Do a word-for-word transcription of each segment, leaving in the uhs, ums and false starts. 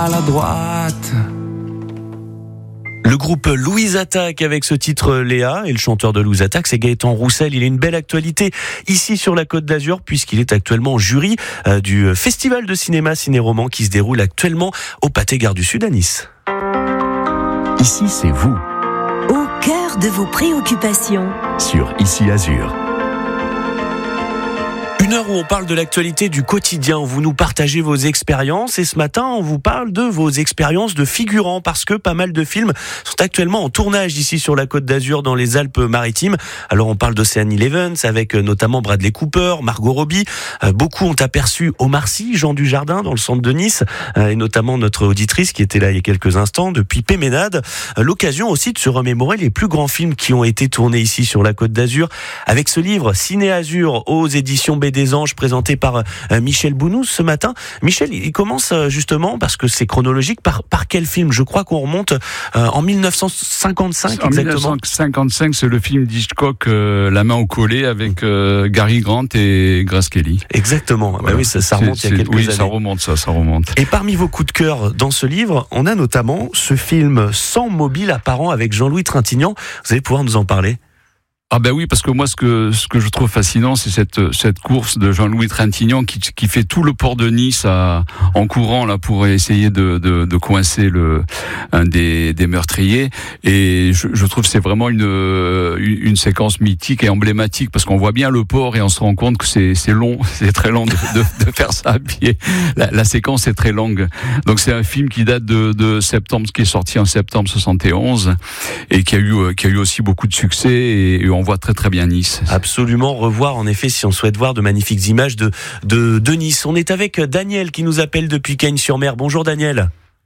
À la droite. Le groupe Louise Attaque avec ce titre Léa, et le chanteur de Louise Attaque, c'est Gaëtan Roussel. Il a une belle actualité ici sur la Côte d'Azur puisqu'il est actuellement jury euh, du festival de cinéma Ciné-Roman qui se déroule actuellement au Pâté Gare du Sud à Nice. Ici, c'est vous. Au cœur de vos préoccupations. Sur Ici Azur. Une heure où on parle de l'actualité du quotidien, où vous nous partagez vos expériences, et ce matin on vous parle de vos expériences de figurants, parce que pas mal de films sont actuellement en tournage ici sur la Côte d'Azur dans les Alpes-Maritimes. Alors on parle d'Ocean Eleven avec notamment Bradley Cooper, Margot Robbie, euh, beaucoup ont aperçu Omar Sy, Jean Dujardin dans le centre de Nice, euh, et notamment notre auditrice qui était là il y a quelques instants, depuis Péménade. Euh, l'occasion aussi de se remémorer les plus grands films qui ont été tournés ici sur la Côte d'Azur, avec ce livre Ciné Azur aux éditions B D des Anges présenté par euh, Michel Bounous ce matin. Michel, il commence euh, justement, parce que c'est chronologique, par, par quel film ? Je crois qu'on remonte euh, en dix-neuf cent cinquante-cinq En exactement. dix-neuf cent cinquante-cinq, c'est le film d'Hitchcock, euh, La main au collet, avec euh, Gary Grant et Grace Kelly. Exactement. Voilà. Bah oui, ça, ça remonte c'est, il y a c'est, quelques oui, années. ça remonte, ça, ça remonte. Et parmi vos coups de cœur dans ce livre, on a notamment ce film Sans mobile apparent avec Jean-Louis Trintignant. Vous allez pouvoir nous en parler ? Ah ben oui, parce que moi, ce que ce que je trouve fascinant, c'est cette cette course de Jean-Louis Trintignant qui qui fait tout le port de Nice à, en courant là pour essayer de de, de coincer le un des des meurtriers. Et je, je trouve que c'est vraiment une une séquence mythique et emblématique parce qu'on voit bien le port et on se rend compte que c'est c'est long, c'est très long de de, de faire ça à pied. La, la séquence est très longue. Donc c'est un film qui date de de septembre, qui est sorti en septembre soixante et onze et qui a eu qui a eu aussi beaucoup de succès et, et on On voit très très bien Nice. Absolument, revoir en effet si on souhaite voir de magnifiques images de, de, de Nice. On est avec Daniel qui nous appelle depuis Cagnes-sur-Mer. Bonjour Daniel.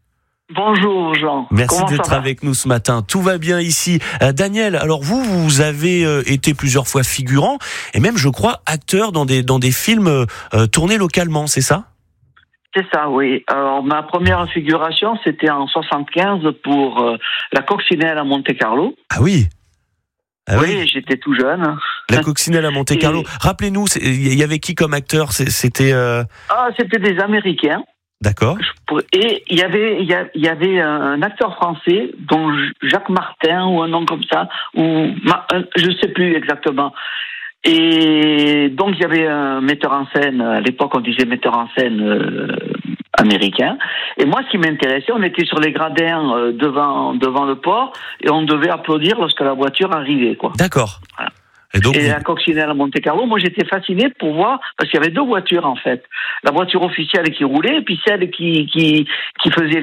Bonjour Jean. Merci Comment d'être avec nous ce matin. Tout va bien ici. Euh, Daniel, alors vous, vous avez euh, été plusieurs fois figurant et même je crois acteur dans des, dans des films euh, tournés localement, c'est ça ? C'est ça, oui. Alors ma première figuration c'était en soixante-quinze pour euh, La Coccinelle à Monte-Carlo. Ah oui. Ah oui, oui, j'étais tout jeune. La Coccinelle à Monte-Carlo. Et... Rappelez-nous, il y avait qui comme acteur ? C'était. Euh... Ah, c'était des Américains. D'accord. Et il y avait, il y avait un acteur français, dont Jacques Martin ou un nom comme ça, ou je sais plus exactement. Et donc il y avait un metteur en scène. À l'époque, on disait metteur en scène euh, américain. Et moi, ce qui m'intéressait, on était sur les gradins euh, devant devant le port et on devait applaudir lorsque la voiture arrivait, quoi. D'accord. Voilà. Et, donc, et vous... la Coccinelle à Monte-Carlo, moi j'étais fasciné pour voir, parce qu'il y avait deux voitures en fait. La voiture officielle qui roulait, et puis celle qui qui qui faisait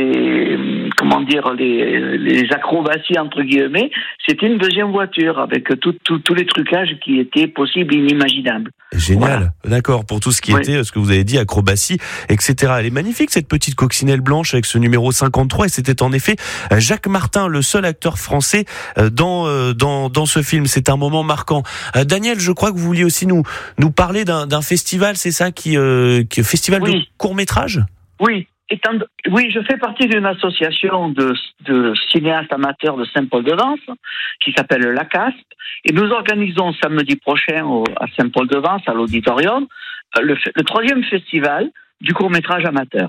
les comment dire les les acrobaties entre guillemets. C'était une deuxième voiture avec tout, tout, tous les trucages qui étaient possibles et inimaginables. Génial, voilà. D'accord, pour tout ce qui oui. était, ce que vous avez dit, acrobatie, et cetera. Elle est magnifique cette petite coccinelle blanche avec ce numéro cinquante-trois, et c'était en effet Jacques Martin, le seul acteur français dans dans dans ce film. C'est un moment marquant. Euh, Daniel, je crois que vous vouliez aussi nous nous parler d'un, d'un festival, c'est ça, qui, euh, qui festival oui. de court métrage. Oui. Étant, oui, je fais partie d'une association de, de cinéastes amateurs de Saint-Paul-de-Vence qui s'appelle la C A S P et nous organisons samedi prochain au, à Saint-Paul-de-Vence à l'auditorium le, le troisième festival du court-métrage amateur.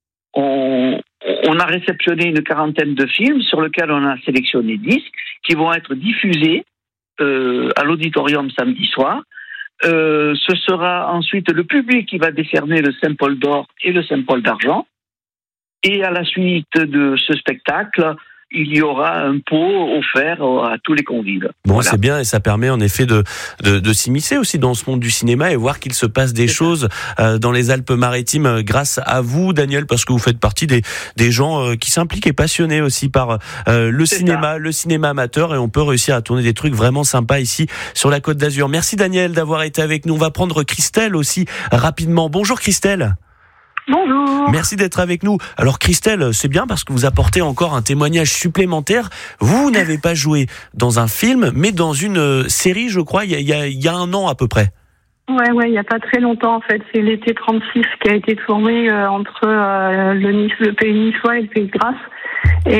On, on a réceptionné une quarantaine de films sur lesquels on a sélectionné dix qui vont être diffusés euh, à l'auditorium samedi soir. Euh, ce sera ensuite le public qui va décerner le Saint-Paul d'or et le Saint-Paul d'argent. Et à la suite de ce spectacle, il y aura un pot offert à tous les convives. Bon, voilà. C'est bien et ça permet en effet de, de, de s'immiscer aussi dans ce monde du cinéma et voir qu'il se passe des c'est choses euh, dans les Alpes-Maritimes grâce à vous, Daniel, parce que vous faites partie des, des gens euh, qui s'impliquent et passionnés aussi par euh, le c'est cinéma, ça. le cinéma amateur, et on peut réussir à tourner des trucs vraiment sympas ici sur la Côte d'Azur. Merci Daniel d'avoir été avec nous. On va prendre Christelle aussi rapidement. Bonjour Christelle. Bonjour. Merci d'être avec nous. Alors Christelle, c'est bien parce que vous apportez encore un témoignage supplémentaire. Vous n'avez pas joué dans un film, mais dans une série, je crois, il y a, il y a, il y a un an à peu près. Ouais, ouais, il n'y a pas très longtemps en fait. C'est l'été trente-six qui a été tourné euh, entre euh, le Nice, le pays niçois et le pays de Grasse. Et